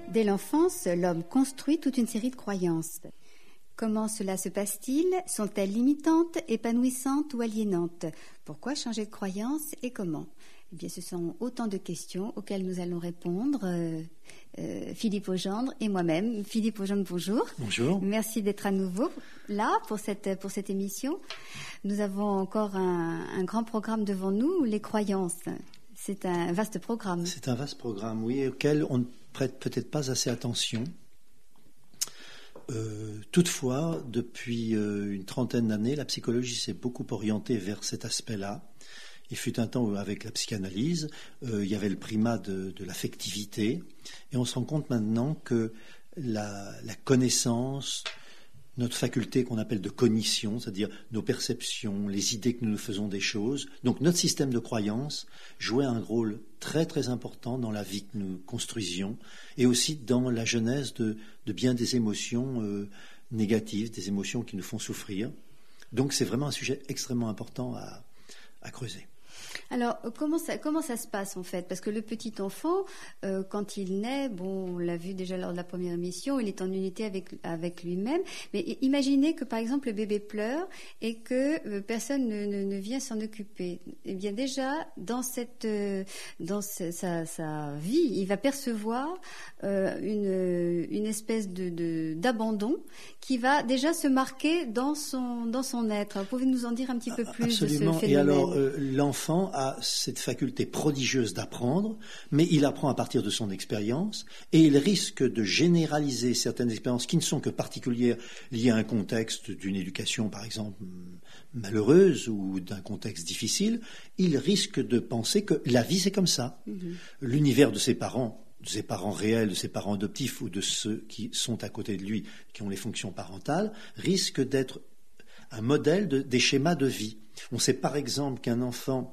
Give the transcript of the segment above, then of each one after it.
Dès l'enfance, l'homme construit toute une série de croyances. Comment cela se passe-t-il? Sont-elles limitantes, épanouissantes ou aliénantes? Pourquoi changer de croyance et comment? Eh bien, ce sont autant de questions auxquelles nous allons répondre, Philippe Augendre et moi-même. Philippe Augendre, bonjour. Bonjour. Merci d'être à nouveau là pour cette émission. Nous avons encore un grand programme devant nous, les croyances. C'est un vaste programme. C'est un vaste programme, oui, auquel on ne prête peut-être pas assez attention. Toutefois, depuis une trentaine d'années, la psychologie s'est beaucoup orientée vers cet aspect-là. Il fut un temps où, avec la psychanalyse, il y avait le primat de l'affectivité. Et on se rend compte maintenant que la connaissance, notre faculté qu'on appelle de cognition, c'est-à-dire nos perceptions, les idées que nous nous faisons des choses, donc notre système de croyance jouait un rôle très très important dans la vie que nous construisions et aussi dans la genèse de bien des émotions négatives, des émotions qui nous font souffrir. Donc c'est vraiment un sujet extrêmement important à creuser. Alors, comment ça se passe en fait? Parce que le petit enfant, quand il naît, bon, on l'a vu déjà lors de la première émission, il est en unité avec lui-même. Mais imaginez que par exemple le bébé pleure et que personne ne vient s'en occuper. Eh bien déjà, dans sa vie, il va percevoir une espèce d'abandon qui va déjà se marquer dans son être. Vous pouvez nous en dire un petit peu plus? Absolument. De ce phénomène? Et alors, l'enfant a cette faculté prodigieuse d'apprendre, mais il apprend à partir de son expérience et il risque de généraliser certaines expériences qui ne sont que particulières liées à un contexte d'une éducation, par exemple, malheureuse ou d'un contexte difficile. Il risque de penser que la vie, c'est comme ça. L'univers de ses parents réels, de ses parents adoptifs ou de ceux qui sont à côté de lui, qui ont les fonctions parentales, risque d'être un modèle des schémas de vie. On sait par exemple qu'un enfant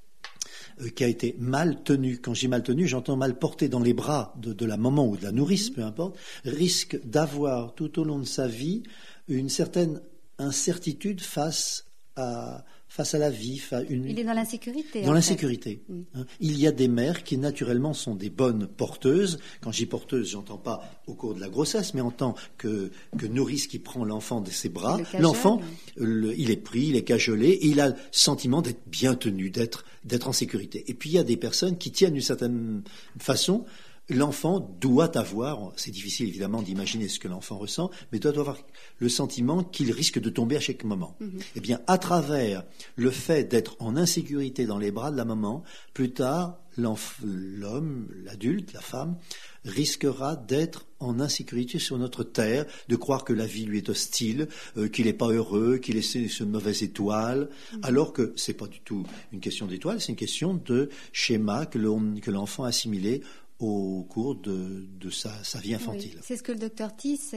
qui a été mal tenu, quand je dis mal tenu, j'entends mal porté dans les bras de la maman ou de la nourrice, peu importe, risque d'avoir tout au long de sa vie une certaine incertitude face à la vie. Il est dans l'insécurité. Dans l'insécurité. Il y a des mères qui naturellement sont des bonnes porteuses. Quand je dis porteuse, j'entends pas au cours de la grossesse, mais en tant que nourrice qui prend l'enfant de ses bras. L'enfant, il est pris, il est cajolé, et il a le sentiment d'être bien tenu, d'être en sécurité. Et puis il y a des personnes qui tiennent d'une certaine façon. L'enfant doit avoir, c'est difficile évidemment d'imaginer ce que l'enfant ressent, mais doit avoir le sentiment qu'il risque de tomber à chaque moment. Eh bien, à travers le fait d'être en insécurité dans les bras de la maman, plus tard, l'homme, l'adulte, la femme, risquera d'être en insécurité sur notre terre, de croire que la vie lui est hostile, qu'il n'est pas heureux, qu'il est une mauvaise étoile, alors que c'est pas du tout une question d'étoile, c'est une question de schéma que l'enfant a assimilé au cours de sa vie infantile. Oui, c'est ce que le docteur Tiss,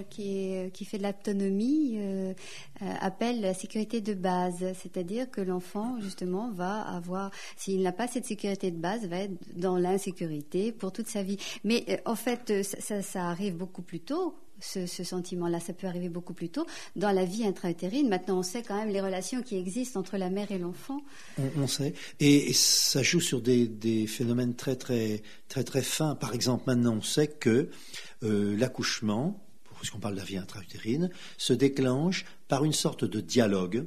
qui fait de l'autonomie, appelle la sécurité de base. C'est-à-dire que l'enfant, justement, va avoir, s'il n'a pas cette sécurité de base, va être dans l'insécurité pour toute sa vie. Mais en fait, ça arrive beaucoup plus tôt. Ce sentiment-là, ça peut arriver beaucoup plus tôt dans la vie intra-utérine. Maintenant, on sait quand même les relations qui existent entre la mère et l'enfant. On sait. Et ça joue sur des phénomènes très, très, très, très fins. Par exemple, maintenant, on sait que l'accouchement, puisqu'on parle de la vie intra-utérine, se déclenche par une sorte de dialogue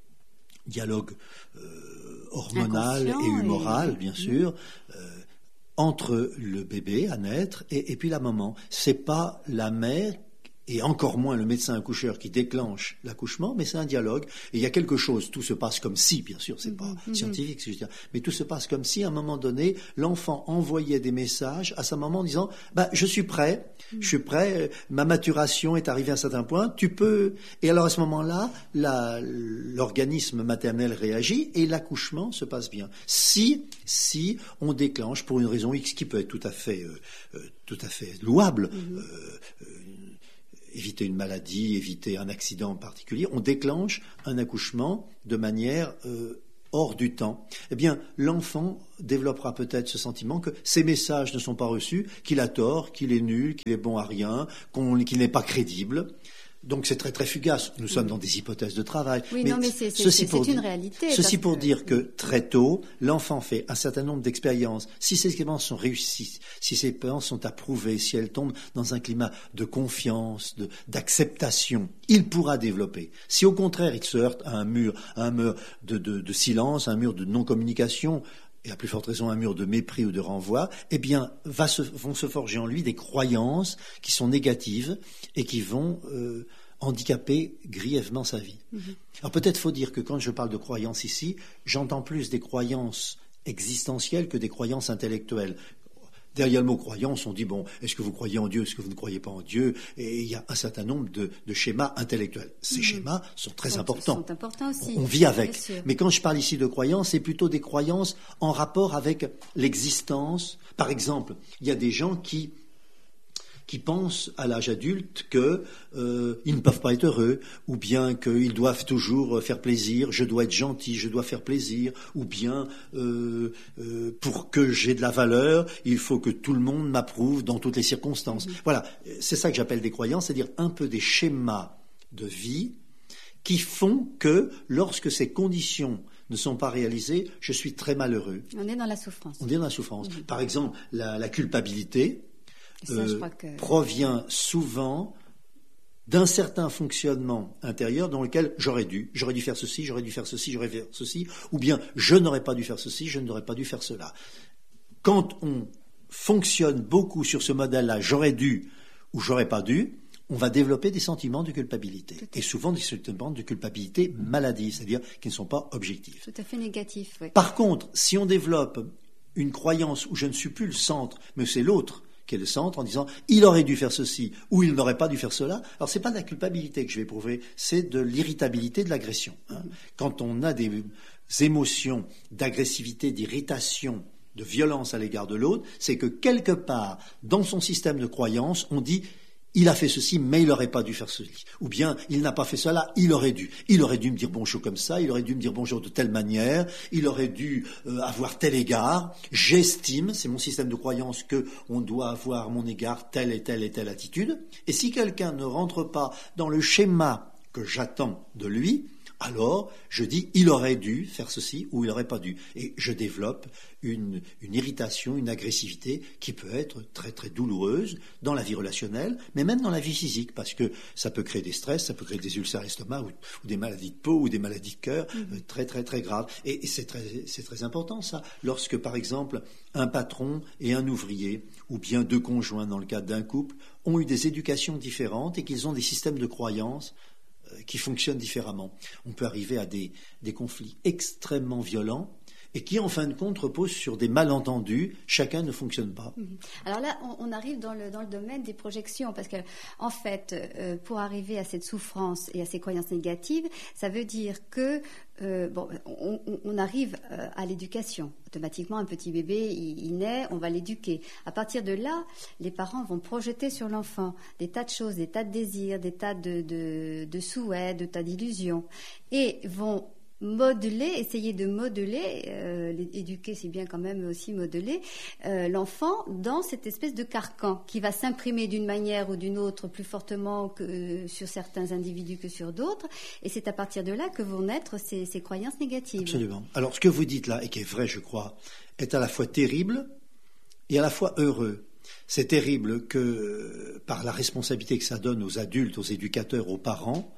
hormonal et humoral, bien sûr, entre le bébé à naître et puis la maman. C'est pas la mère et encore moins le médecin accoucheur qui déclenche l'accouchement, mais c'est un dialogue. Et il y a quelque chose, tout se passe comme si, bien sûr, c'est pas scientifique ce que je dis, mais tout se passe comme si, à un moment donné, l'enfant envoyait des messages à sa maman en disant « je suis prêt, ma maturation est arrivée à un certain point, tu peux… » Et alors à ce moment-là, l'organisme maternel réagit et l'accouchement se passe bien. Si on déclenche, pour une raison X qui peut être tout à fait louable, éviter une maladie, éviter un accident en particulier, on déclenche un accouchement de manière hors du temps. Eh bien, l'enfant développera peut-être ce sentiment que ces messages ne sont pas reçus, qu'il a tort, qu'il est nul, qu'il est bon à rien, qu'il n'est pas crédible. Donc c'est très très fugace. Nous sommes dans des hypothèses de travail. Oui, mais c'est une réalité. Ceci pour dire que très tôt, l'enfant fait un certain nombre d'expériences. Si ces expériences sont réussies, si ces expériences sont approuvées, si elles tombent dans un climat de confiance, d'acceptation, il pourra développer. Si au contraire il se heurte à un mur de silence, un mur de non-communication, et à plus forte raison un mur de mépris ou de renvoi, eh bien vont se forger en lui des croyances qui sont négatives et qui vont handicaper grièvement sa vie. Alors peut-être faut dire que quand je parle de croyances ici, j'entends plus des croyances existentielles que des croyances intellectuelles. Derrière le mot croyance, on dit, bon, est-ce que vous croyez en Dieu, est-ce que vous ne croyez pas en Dieu? Et il y a un certain nombre de schémas intellectuels. Ces schémas sont très importants. Sont importants aussi. On vit avec. Mais quand je parle ici de croyances, c'est plutôt des croyances en rapport avec l'existence. Par exemple, il y a des gens qui pensent à l'âge adulte qu'ils ne peuvent pas être heureux, ou bien qu'ils doivent toujours faire plaisir, je dois être gentil, je dois faire plaisir, ou bien pour que j'ai de la valeur, il faut que tout le monde m'approuve dans toutes les circonstances. Voilà, c'est ça que j'appelle des croyances, c'est-à-dire un peu des schémas de vie qui font que lorsque ces conditions ne sont pas réalisées, je suis très malheureux. On est dans la souffrance. On est dans la souffrance. Par exemple, la culpabilité provient souvent d'un certain fonctionnement intérieur dans lequel j'aurais dû faire ceci, j'aurais dû faire ceci, j'aurais dû faire ceci, ou bien je n'aurais pas dû faire ceci, je n'aurais pas dû faire cela. Quand on fonctionne beaucoup sur ce modèle-là, j'aurais dû ou j'aurais pas dû, on va développer des sentiments de culpabilité. Et souvent des sentiments de culpabilité maladive, c'est-à-dire qui ne sont pas objectifs. Tout à fait négatifs, oui. Par contre, si on développe une croyance où je ne suis plus le centre, mais c'est l'autre qui est le centre, en disant il aurait dû faire ceci ou il n'aurait pas dû faire cela. Alors c'est pas de la culpabilité que je vais éprouver, c'est de l'irritabilité, de l'agression. Quand on a des émotions d'agressivité, d'irritation, de violence à l'égard de l'autre, c'est que quelque part dans son système de croyance, on dit il a fait ceci, mais il n'aurait pas dû faire ceci. Ou bien, il n'a pas fait cela, il aurait dû. Il aurait dû me dire bonjour comme ça, il aurait dû me dire bonjour de telle manière, il aurait dû avoir tel égard. J'estime, c'est mon système de croyance, qu'on doit avoir à mon égard telle et telle et telle attitude. Et si quelqu'un ne rentre pas dans le schéma que j'attends de lui, alors je dis il aurait dû faire ceci ou il n'aurait pas dû. Et je développe une irritation, une agressivité qui peut être très très douloureuse dans la vie relationnelle, mais même dans la vie physique, parce que ça peut créer des stress, ça peut créer des ulcères à l'estomac ou des maladies de peau ou des maladies de cœur très très très graves. Et c'est très important ça. Lorsque par exemple un patron et un ouvrier, ou bien deux conjoints dans le cadre d'un couple, ont eu des éducations différentes et qu'ils ont des systèmes de croyances qui fonctionnent différemment. On peut arriver à des conflits extrêmement violents et qui, en fin de compte, reposent sur des malentendus. Chacun ne fonctionne pas. Alors là, on arrive dans le domaine des projections, parce que, en fait, pour arriver à cette souffrance et à ces croyances négatives, ça veut dire que on arrive à l'éducation. Automatiquement, un petit bébé, il naît, on va l'éduquer. À partir de là, les parents vont projeter sur l'enfant des tas de choses, des tas de désirs, des tas de souhaits, des tas d'illusions, et vont essayer de modeler, éduquer c'est bien quand même aussi modeler l'enfant dans cette espèce de carcan qui va s'imprimer d'une manière ou d'une autre plus fortement que sur certains individus que sur d'autres, et c'est à partir de là que vont naître ces croyances négatives. Absolument. Alors ce que vous dites là, et qui est vrai je crois, est à la fois terrible et à la fois heureux. C'est terrible que par la responsabilité que ça donne aux adultes, aux éducateurs, aux parents,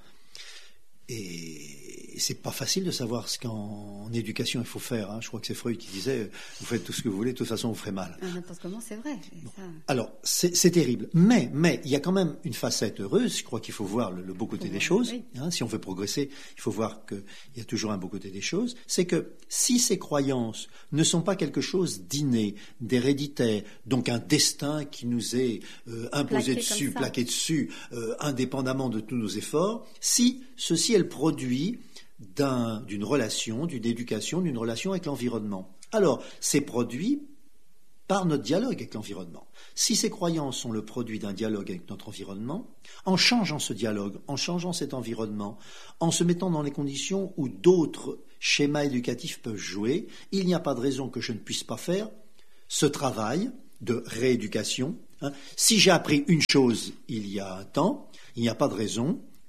et c'est pas facile de savoir ce qu'en éducation il faut faire. Je crois que c'est Freud qui disait vous faites tout ce que vous voulez, de toute façon vous ferez mal. N'importe comment, c'est vrai. Bon. Ça... Alors c'est terrible, mais il y a quand même une facette heureuse. Je crois qu'il faut voir le beau côté des choses. Oui. Si on veut progresser, il faut voir qu'il y a toujours un beau côté des choses. C'est que si ces croyances ne sont pas quelque chose d'inné, d'héréditaire, donc un destin qui nous est imposé dessus, plaqué dessus, indépendamment de tous nos efforts, si ceci est le produit d'une relation, d'une éducation, d'une relation avec l'environnement. Alors, c'est produit par notre dialogue avec l'environnement. Si ces croyances sont le produit d'un dialogue avec notre environnement, en changeant ce dialogue, en changeant cet environnement, en se mettant dans les conditions où d'autres schémas éducatifs peuvent jouer, il n'y a pas de raison que je ne puisse pas faire ce travail de rééducation. Si j'ai appris une chose il y a un temps, il n'y a pas de raison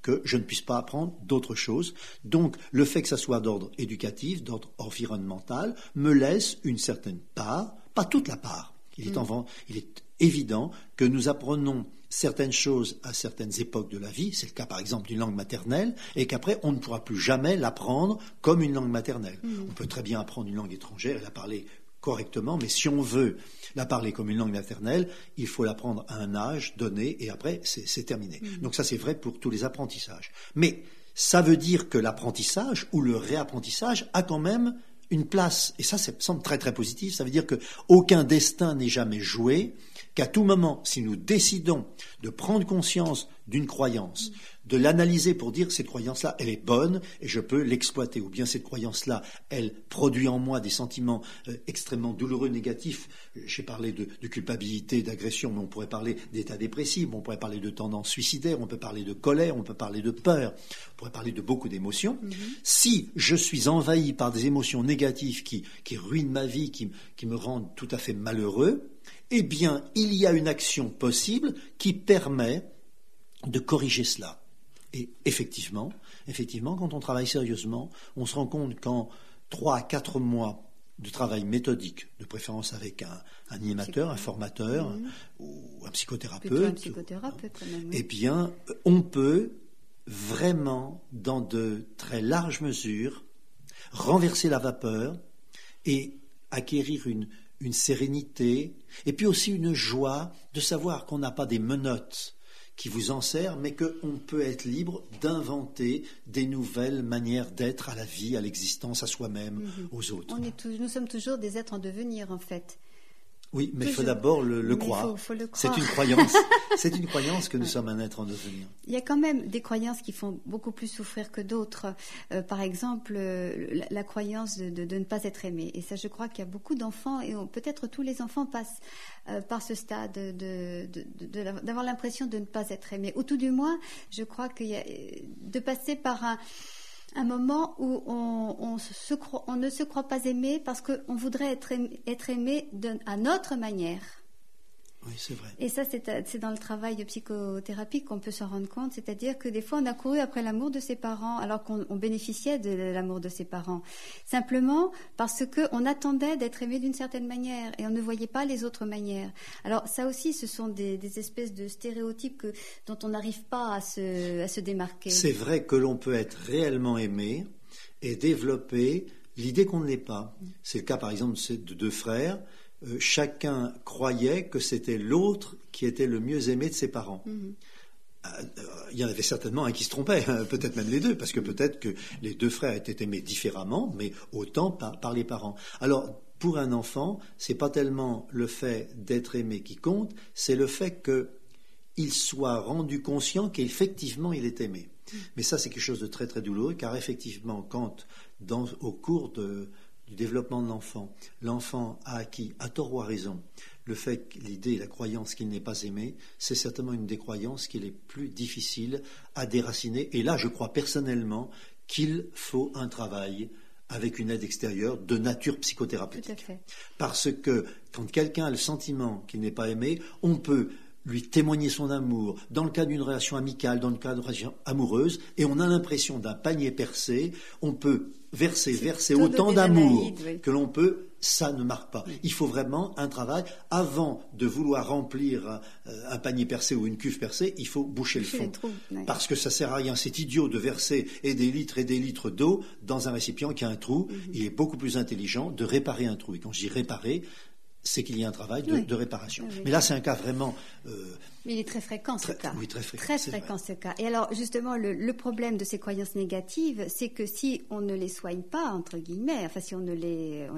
que je ne puisse pas apprendre d'autres choses. Donc, le fait que ça soit d'ordre éducatif, d'ordre environnemental, me laisse une certaine part, pas toute la part. Il est évident que nous apprenons certaines choses à certaines époques de la vie, c'est le cas par exemple d'une langue maternelle, et qu'après on ne pourra plus jamais l'apprendre comme une langue maternelle. On peut très bien apprendre une langue étrangère et la parler correctement, mais si on veut la parler comme une langue maternelle, il faut l'apprendre à un âge donné, et après c'est terminé. Donc ça c'est vrai pour tous les apprentissages. Mais ça veut dire que l'apprentissage ou le réapprentissage a quand même une place, et ça semble très très positif. Ça veut dire que aucun destin n'est jamais joué, qu'à tout moment, si nous décidons de prendre conscience d'une croyance, de l'analyser pour dire cette croyance-là, elle est bonne et je peux l'exploiter, ou bien cette croyance-là, elle produit en moi des sentiments extrêmement douloureux, négatifs. J'ai parlé de culpabilité, d'agression, mais on pourrait parler d'état dépressif, on pourrait parler de tendance suicidaire, on peut parler de colère, on peut parler de peur, on pourrait parler de beaucoup d'émotions. Si je suis envahi par des émotions négatives qui ruinent ma vie, qui me rendent tout à fait malheureux, eh bien, il y a une action possible qui permet de corriger cela. Et effectivement, quand on travaille sérieusement, on se rend compte qu'en 3 à 4 mois de travail méthodique, de préférence avec un animateur, un formateur ou un psychothérapeute, eh bien, on peut vraiment, dans de très larges mesures, renverser la vapeur et acquérir une sérénité, et puis aussi une joie de savoir qu'on n'a pas des menottes qui vous enserrent, mais qu'on peut être libre d'inventer des nouvelles manières d'être à la vie, à l'existence, à soi-même, aux autres. Nous sommes toujours des êtres en devenir, en fait. Oui, mais il faut d'abord le croire. Faut le croire. C'est une croyance. C'est une croyance que nous sommes un être en devenir. Il y a quand même des croyances qui font beaucoup plus souffrir que d'autres. Par exemple, la croyance de ne pas être aimé. Et ça, je crois qu'il y a beaucoup d'enfants, et peut-être tous les enfants passent par ce stade d'avoir l'impression de ne pas être aimé. Ou tout du moins, je crois qu'il y a de passer par un moment où on ne se croit pas aimé parce qu'on voudrait être aimé à notre manière. Oui, c'est vrai. Et ça, c'est dans le travail de psychothérapie qu'on peut s'en rendre compte. C'est-à-dire que des fois, on a couru après l'amour de ses parents alors qu'on bénéficiait de l'amour de ses parents. Simplement parce qu'on attendait d'être aimé d'une certaine manière et on ne voyait pas les autres manières. Alors ça aussi, ce sont des espèces de stéréotypes dont on n'arrive pas à se démarquer. C'est vrai que l'on peut être réellement aimé et développer l'idée qu'on ne l'est pas. C'est le cas, par exemple, de 2 frères. Chacun croyait que c'était l'autre qui était le mieux aimé de ses parents. Il y en avait certainement un qui se trompait, peut-être même les 2, parce que peut-être que les 2 frères étaient aimés différemment, mais autant par les parents. Alors, pour un enfant, c'est pas tellement le fait d'être aimé qui compte, c'est le fait qu'il soit rendu conscient qu'effectivement il est aimé. Mais ça, c'est quelque chose de très très douloureux, car effectivement, quand au cours du développement de l'enfant a acquis, à tort ou à raison, le fait que l'idée, la croyance qu'il n'est pas aimé, c'est certainement une des croyances qui est les plus difficiles à déraciner. Et là, je crois personnellement qu'il faut un travail avec une aide extérieure de nature psychothérapeutique. Tout à fait. Parce que quand quelqu'un a le sentiment qu'il n'est pas aimé, on peut lui témoigner son amour dans le cas d'une relation amicale, dans le cas d'une relation amoureuse, et on a l'impression d'un panier percé. On peut verser autant d'amour que l'on peut, ça ne marque pas. Il faut vraiment un travail. Avant de vouloir remplir un panier percé ou une cuve percée, il faut boucher le fond. Parce que ça sert à rien. C'est idiot de verser et des litres d'eau dans un récipient qui a un trou. Il est beaucoup plus intelligent de réparer un trou. Et quand je dis réparer, c'est qu'il y a un travail de réparation. Mais là, c'est un cas vraiment... Mais il est très fréquent, ce cas. Oui, très fréquent. Très fréquent, ce cas. Et alors, justement, le problème de ces croyances négatives, c'est que si on ne les soigne pas, entre guillemets, enfin, si on les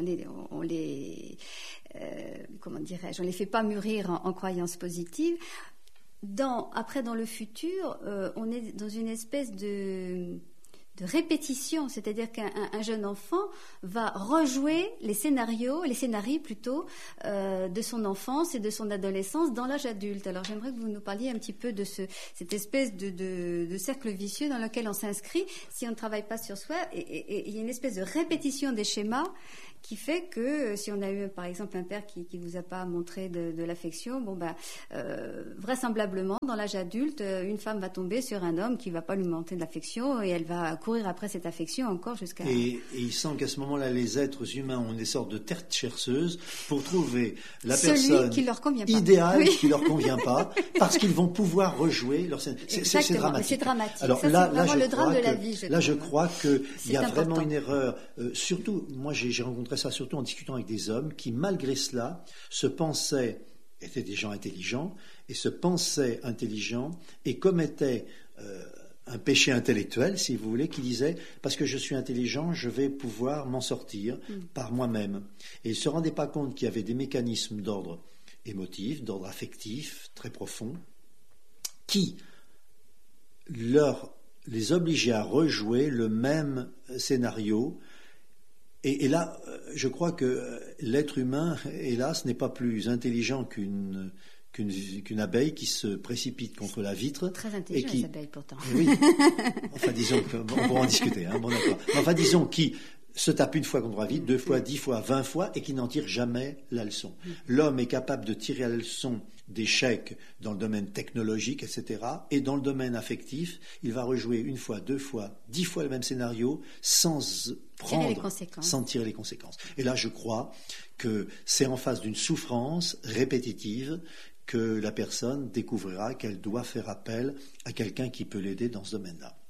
fait pas mûrir en croyances positives, après, dans le futur, on est dans une espèce de répétition, c'est-à-dire qu'un jeune enfant va rejouer les scénarios de son enfance et de son adolescence dans l'âge adulte. Alors j'aimerais que vous nous parliez un petit peu de cette espèce de cercle vicieux dans lequel on s'inscrit si on ne travaille pas sur soi, et il y a une espèce de répétition des schémas qui fait que si on a eu par exemple un père qui vous a pas montré de l'affection, vraisemblablement dans l'âge adulte, une femme va tomber sur un homme qui va pas lui montrer de l'affection et elle va courir après cette affection encore jusqu'à... Et il semble qu'à ce moment-là, les êtres humains ont des sortes de terres chercheuses pour trouver la personne qui leur convient pas. Idéale qui leur convient pas, parce qu'ils vont pouvoir rejouer leur scène. C'est dramatique. C'est dramatique. Alors ça, là, c'est vraiment le drame de la vie. Je crois qu'il y a important. vraiment une erreur. Surtout, moi j'ai rencontré ça surtout en discutant avec des hommes qui, malgré cela, étaient des gens intelligents, et se pensaient intelligents et commettaient un péché intellectuel, si vous voulez, qui disait « parce que je suis intelligent, je vais pouvoir m'en sortir par moi-même ». Et ils ne se rendaient pas compte qu'il y avait des mécanismes d'ordre émotif, d'ordre affectif, très profond, qui les obligeaient à rejouer le même scénario. Et là, je crois que l'être humain, hélas, n'est pas plus intelligent qu'une abeille qui se précipite contre la vitre. Très intelligent, les abeilles, pourtant. Oui. Enfin, disons qu'on pourra en discuter. Bon, d'accord. Enfin, disons qui se tape une fois contre la vitre, 2 fois, 10 fois, 20 fois, et qui n'en tire jamais la leçon. L'homme est capable de tirer la leçon d'échecs dans le domaine technologique, etc. Et dans le domaine affectif, il va rejouer 1 fois, 2 fois, 10 fois le même scénario sans tirer les conséquences. Et là, je crois que c'est en face d'une souffrance répétitive que la personne découvrira qu'elle doit faire appel à quelqu'un qui peut l'aider dans ce domaine-là.